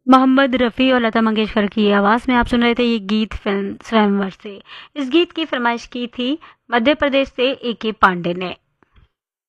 मोहम्मद रफ़ी और लता मंगेशकर की आवाज़ में आप सुन रहे थे ये गीत फिल्म स्वयंवर से। इस गीत की फरमाइश की थी मध्य प्रदेश से ए के पांडे ने।